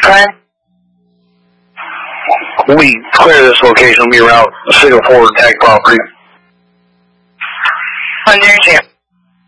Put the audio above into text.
time? We clear this location. We'll be around 604 tag property. Understand.